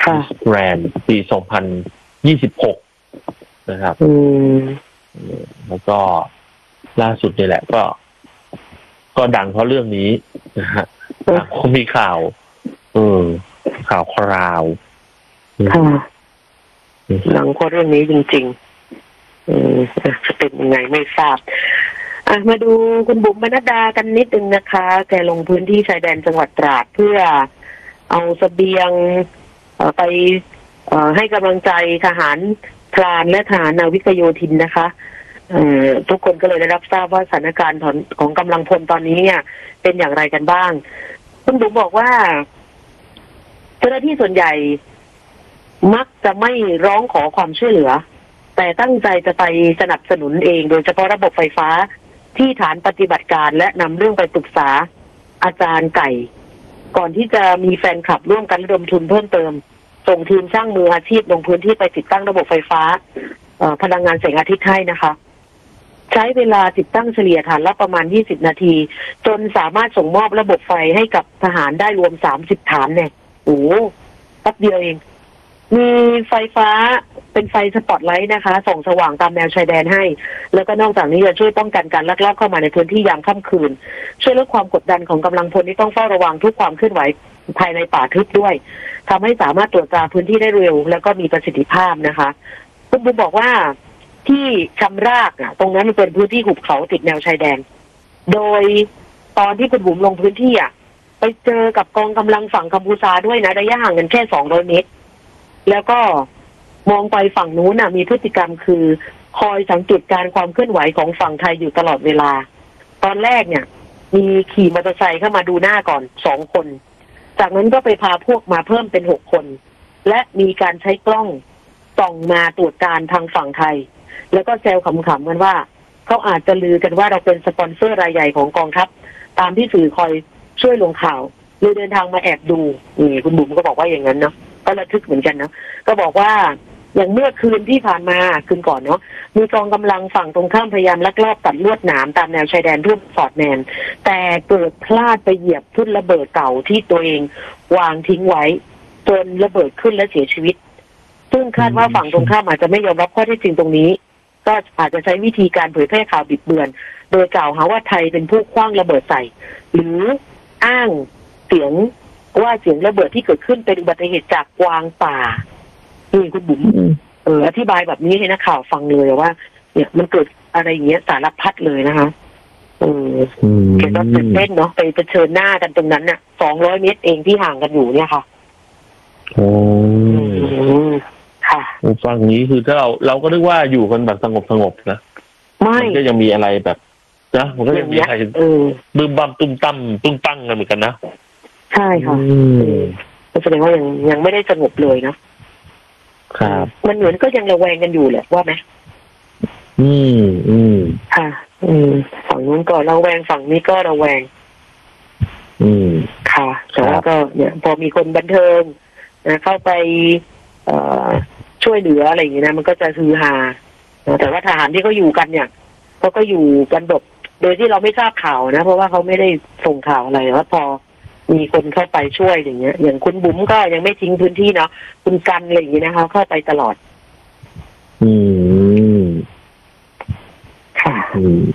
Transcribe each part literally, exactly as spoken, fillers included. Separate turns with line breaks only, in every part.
แกรนด์ปีสองพันยี่สิบหกนะครับแล้วก็ล่าสุดนี่แหละก็ก็ดังเพราะเรื่องนี้นะฮะเขามีข่าวเออข่าวคราว
ค่ะดังเพราะเรื่องนี้จริงๆเออจะเป็นยังไงไม่ทราบอ่ะมาดูคุณบุ๋มมนัดดากันนิดนึงนะคะแกลงพื้นที่ชายแดนจังหวัดตราดเพื่อเอาเสบียงไปให้กำลังใจทหารพรานและทหารนาวิกโยธินนะคะทุกคนก็เลยได้รับทราบว่าสถานการณ์ของกำลังพลตอนนี้เนี่ยเป็นอย่างไรกันบ้างคุณบุ๋มบอกว่าเจ้าหน้าที่ส่วนใหญ่มักจะไม่ร้องขอความช่วยเหลือแต่ตั้งใจจะไปสนับสนุนเองโดยเฉพาะระบบไฟฟ้าที่ฐานปฏิบัติการและนำเรื่องไปปรึกษาอาจารย์ไก่ก่อนที่จะมีแฟนคลับร่วมกันระดมทุนเพิ่มเติมส่งทีมช่างมืออาชีพลงพื้นที่ไปติดตั้งระบบไฟฟ้าพลังงานแสงอาทิตย์ให้นะคะใช้เวลาติดตั้งเฉลี่ยฐานละประมาณยี่สิบนาทีจนสามารถส่งมอบระบบไฟให้กับทหารได้รวมสามสิบฐานเนี่ยโอ้แป๊บเดียวเองมีไฟฟ้าเป็นไฟสปอตไลท์นะคะส่องสว่างตามแนวชายแดนให้แล้วก็นอกจากนี้จะช่วยป้องกันการลักลอบเข้ามาในพื้นที่ยามค่ำคืนช่วยลดความกดดันของกำลังพลที่ต้องเฝ้าระวังทุกความเคลื่อนไหวภายในป่าทึบด้วยทำให้สามารถตรวจตราพื้นที่ได้เร็วแล้วก็มีประสิทธิภาพนะคะคุณบุ๋มบอกว่าที่ชำรากอ่ะตรงนั้นมันเป็นพื้นที่หุบเขาติดแนวชายแดนโดยตอนที่คุณบุ๋มลงพื้นที่อ่ะไปเจอกับกองกำลังฝั่งกัมพูชาด้วยนะระยะห่างกันแค่สองร้อยเมตรแล้วก็มองไปฝั่งนู้นน่ะมีพฤติกรรมคือคอยสังเกตการความเคลื่อนไหวของฝั่งไทยอยู่ตลอดเวลาตอนแรกเนี่ยมีขี่มอเตอร์ไซค์เข้ามาดูหน้าก่อนสองคนจากนั้นก็ไปพาพวกมาเพิ่มเป็นหกคนและมีการใช้กล้องส่องมาตรวจการทางฝั่งไทยแล้วก็แซวขำๆกันว่าเขาอาจจะลือกันว่าเราเป็นสปอนเซอร์รายใหญ่ของกองทัพตามที่สื่อคอยช่วยลงข่าวเลยเดินทางมาแอบดูนี่คุณบุ๋มก็บอกว่าอย่างนั้นเนาะก็ระทึกเหมือนกันเนาะก็บอกว่าอย่างเมื่อคืนที่ผ่านมาคืนก่อนเนาะมีกองกำลังฝั่งตรงข้ามพยายามลักลอบตัดลวดหนามตามแนวชายแดนเพื่อสอดแนมแต่เกิดพลาดไปเหยียบทุ่นระเบิดเก่าที่ตัวเองวางทิ้งไว้จนระเบิดขึ้นและเสียชีวิตซึ่งคาดว่าฝั่งตรงข้ามอาจจะไม่ยอมรับข้อเท็จจริงตรงนี้ก็อาจจะใช้วิธีการเผยแพร่ข่าวบิดเบือนโดยกล่าวหาว่าไทยเป็นผู้ขว้างระเบิดใส่หรืออ้างเสียงว่าเสียงระเบิดที่เกิดขึ้นเป็นอุบัติเหตุจากกวางป่านี่คุณบุ๋มเอออธิบายแบบนี้ให้นักข่าวฟังเลยว่าเนี่ยมันเกิดอะไรอย่างเงี้ยสารพัดเลยนะคะเออแกก็ตื่นเต้นเนาะไปเผชิญหน้ากันตรงนั้นน่ะสองร้อยเมตรเองที่ห่างกันอยู่เนี่ยค่ะ
โอ้
ค่ะ
ฟังนี้คือถ้าเราเราก็นึกว่าอยู่กันแบบสงบสงบนะ
ไม่
ก็ยังมีอะไรแบบนะมันก็ยังมีอะไรบึ้มบั้มตุ้มตั้มตุ้มตั้งกันเหมือนกันนะ
ใช่ค่ะก็แสดงว่ายังยังไม่ได้สงบเลยนะครับมันเหมือนก็ยังระแวงกันอยู่แหละว่าไหม
อืมอืม
ค่ะอืมฝั่งนู้นก็ระแวงฝั่งนี้ก็ระแวง
อืม
ค่ะแต่ว่าก็เนี่ยพอมีคนบันเทิงนะเข้าไปเอ่อช่วยเหลืออะไรอย่างเงี้ยนะมันก็จะฮือฮาแต่ว่าทหารที่เขาอยู่กันเนี่ยเขาก็อยู่กันแบบโดยที่เราไม่ทราบข่าวนะเพราะว่าเขาไม่ได้ส่งข่าวอะไรว่าพอมีคนเข้าไปช่วยอย่างเงี้ยอย่างคุณบุ๋มก็ยังไม่ทิ้งพื้นที่เนาะคุณกันอะไรอย่างเงี้ยนะคะเข้าไปตลอด
อืม
ค่ะอืม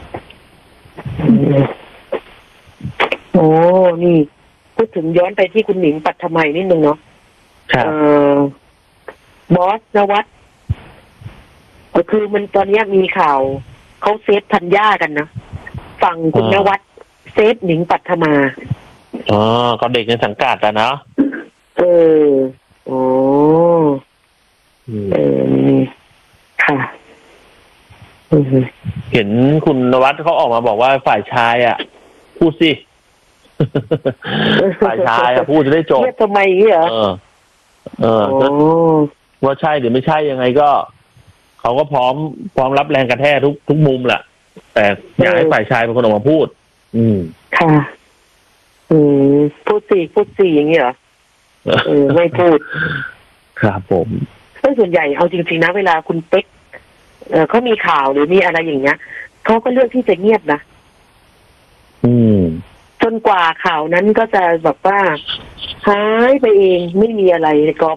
โอ้นี่พูดถึงย้อนไปที่คุณหนิงปัทมัยนิดนึงเนาะ
ครับ
บอสนวัตก็คือมันตอนนี้มีข่าวเขาเซฟธัญญากันนะฝั่งคุณนวัตเซฟหนิงปัทมา
อ๋อก็เด็กในสังกัดอะนะ
เออโอ้เออค่ะ
เห็นคุณนวัตเขาออกมาบอกว่าฝ่ายชายอ่ะพูดสิฝ่ายชายอ่ะพูดจะได้จบ
ทำไมเหรอ
เออเออว่าใช่หรือไม่ใช่ยังไงก็เขาก็พร้อมพร้อมรับแรงกระแทกทุกทุกมุมแหละแต่อยากให้ฝ่ายชายเป็นคนออกมาพูดอืม
ค่ะอืมพูดสี่พูดสี่อย่างเงี้ยเหรอเออไม่พูด
ครับผม
ซึ่งส่วนใหญ่เอาจริงๆนะเวลาคุณเป๊กเออเขามีข่าวหรือมีอะไรอย่างเงี้ยเขาก็เลือกที่จะเงียบนะ
อืม
จนกว่าข่าวนั้นก็จะแบบว่าหายไปเองไม่มีอะไรกอ